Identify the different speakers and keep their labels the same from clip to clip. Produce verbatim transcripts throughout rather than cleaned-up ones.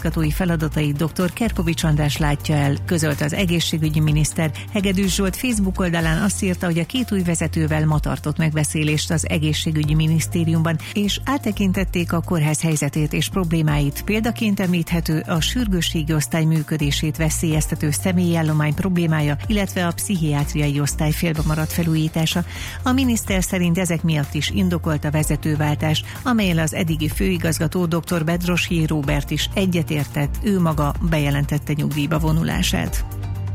Speaker 1: főigazgatói feladatait dr. Kerkovics András látja el, közölte az egészségügyi miniszter. Hegedűs Zsolt Facebook oldalán azt írta, hogy a két új vezetővel ma tartott megbeszélést az egészségügyi minisztériumban, és áttekintették a kórház helyzetét és problémáit. Példaként említhető a sürgősségi osztály működését veszélyeztető személyállomány problémája, illetve a pszichiátriai osztály félbe maradt felújítása. A miniszter szerint ezek miatt is indokolt a vezetőváltás, amellyel az eddigi főigazgató dr. Bedroshy Róbert is egyetértett, ő maga bejelentette nyugdíjba vonulását.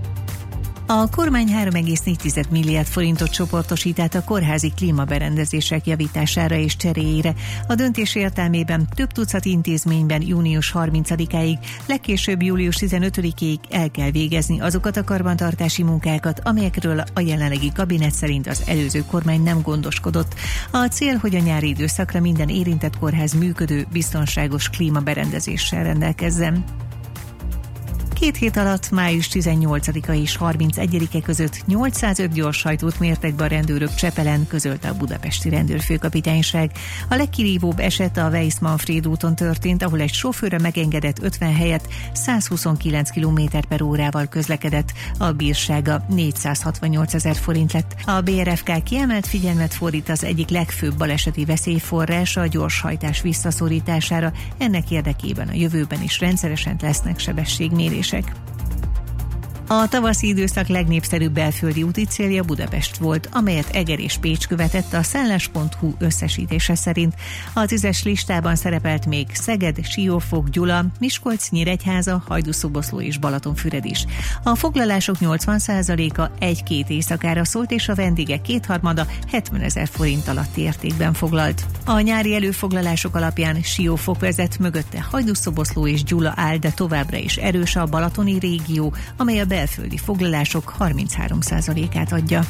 Speaker 1: A kormány három egész négy milliárd forintot csoportosít át a kórházi klímaberendezések javítására és cseréjére. A döntés értelmében több tucat intézményben június harmincadikáig, legkésőbb július tizenötödikéig el kell végezni azokat a karbantartási munkákat, amelyekről a jelenlegi kabinet szerint az előző kormány nem gondoskodott. A cél, hogy a nyári időszakra minden érintett kórház működő, biztonságos klímaberendezéssel rendelkezzen. Két hét alatt május tizennyolcadika és harmincegyedike között nyolcszázöt gyorshajtót mértek be a rendőrök Csepelen, közölte a budapesti rendőrfőkapitányság. A legkirívóbb eset a Weiss-Manfréd úton történt, ahol egy sofőr megengedett ötven helyett százhuszonkilenc kilométer per órával közlekedett. A bírsága négyszázhatvannyolcezer forint lett. A bé er ef ká kiemelt figyelmet fordít az egyik legfőbb baleseti veszélyforrás, a gyorshajtás visszaszorítására. Ennek érdekében a jövőben is rendszeresen lesznek sebességmérések. A tavaszi időszak legnépszerűbb belföldi úti célja Budapest volt, amelyet Eger és Pécs követett a szállás pont hu összesítése szerint. A tízes listában szerepelt még Szeged, Siófok, Gyula, Miskolc, Nyíregyháza, Hajdúszoboszló és Balatonfüred is. A foglalások nyolcvan százaléka egy-két éjszakára szólt, és a vendégek kétharmada hetvenezer forint alatti értékben foglalt. A nyári előfoglalások alapján Siófok vezet, mögötte Hajdúszoboszló és Gyula áll, de továbbra is erős a balatoni régió, amely a belföldi foglalások harminchárom százalékát adja.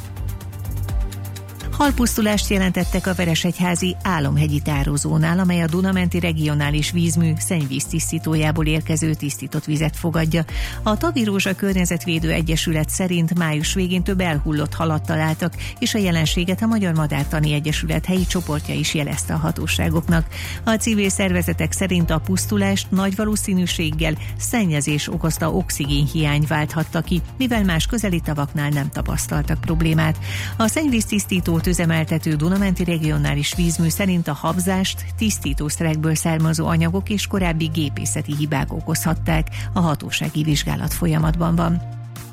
Speaker 1: Halpusztulást jelentettek a veresegyházi Álomhegyi tározónál, amely a Duna-menti regionális vízmű szennyvíztisztítójából érkező tisztított vizet fogadja. A Tavirózsa Környezetvédő Egyesület szerint május végén több elhullott halat találtak, és a jelenséget a Magyar Madártani Egyesület helyi csoportja is jelezte a hatóságoknak. A civil szervezetek szerint a pusztulást nagy valószínűséggel szennyezés okozta oxigénhiány válthatta ki, mivel más közeli tavaknál nem tapasztaltak problémát. A szennyvíztisztítót üzemeltető Duna-menti regionális vízmű szerint a habzást tisztítószerekből származó anyagok és korábbi gépészeti hibák okozhatták. A hatósági vizsgálat folyamatban van.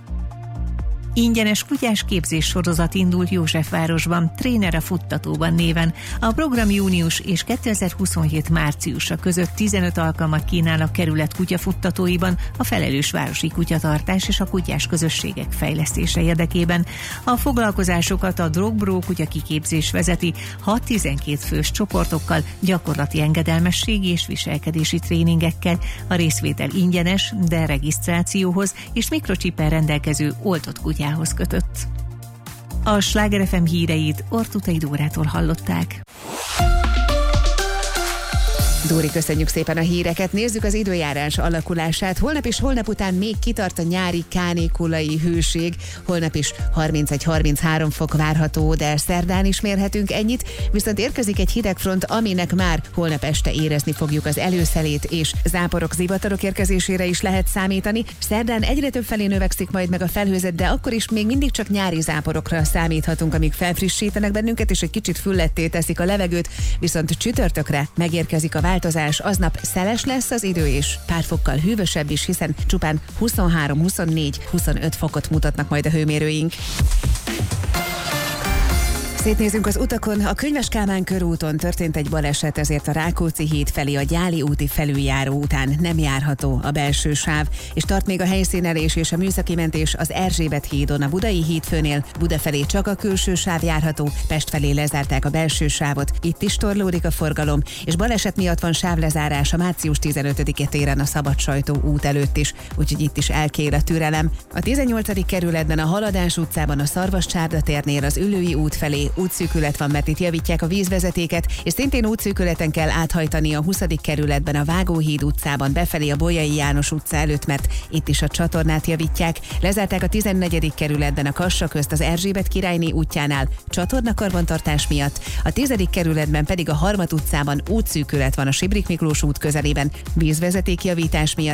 Speaker 1: Ingyenes kutyás képzés sorozat indult Józsefvárosban, Tréner a futtatóban néven. A program június és kétezer-huszonhét márciusa között tizenöt alkalmat kínál a kerület kutyafuttatóiban a felelős városi kutyatartás és a kutyás közösségek fejlesztése érdekében. A foglalkozásokat a Drogbro kutyakiképzés vezeti, hat-tizenkét fős csoportokkal, gyakorlati engedelmességi és viselkedési tréningekkel. A részvétel ingyenes, de regisztrációhoz és mikrocsippel rendelkező oltott kutyák kötött. A Sláger ef em híreit Ortutai Dórától hallották.
Speaker 2: Dóri, köszönjük szépen a híreket. Nézzük az időjárás alakulását. Holnap és holnap után még kitart a nyári kánikulai hőség. Holnap is harmincegy-harminchárom fok várható, de szerdán is mérhetünk ennyit. Viszont érkezik egy hidegfront, aminek már holnap este érezni fogjuk az előszelét, és záporok, zivatarok érkezésére is lehet számítani. Szerdán egyre több felé növekszik majd meg a felhőzet, de akkor is még mindig csak nyári záporokra számíthatunk, amik felfrissítenek bennünket, és egy kicsit fülletté teszik a levegőt. Viszont csütörtökre megérkezik a változás, aznap szeles lesz az idő, és pár fokkal hűvösebb is, hiszen csupán huszonhárom, huszonnégy, huszonöt fokot mutatnak majd a hőmérőink. Szétnézünk az utakon. A Könyves Kálmán körúton történt egy baleset, ezért a Rákóczi híd felé a Gyáli úti felüljáró után nem járható a belső sáv, és tart még a helyszínelés és a műszaki mentés az Erzsébet hídon, a Budai hídfőnél. Buda felé csak a külső sáv járható, Pest felé lezárták a belső sávot, itt is torlódik a forgalom, és baleset miatt van sávlezárás a március tizenötödike téren a Szabadsajtó út előtt is, úgyhogy itt is elkér a türelem. A tizennyolcadik kerületben a Haladás utcában a Szarvascsárda térnél az Üllői út felé útszűkület van, mert itt javítják a vízvezetéket, és szintén útszűkületen kell áthajtani a huszadik kerületben a Vágóhíd utcában befelé a Bolyai János utca előtt, mert itt is a csatornát javítják. Lezárták a tizennegyedik kerületben a Kassa közt az Erzsébet királyné útjánál csatornakarbantartás miatt, a tizedik kerületben pedig a Harmat utcában útszűkület van a Sibrik Miklós út közelében vízvezetékjavítás miatt,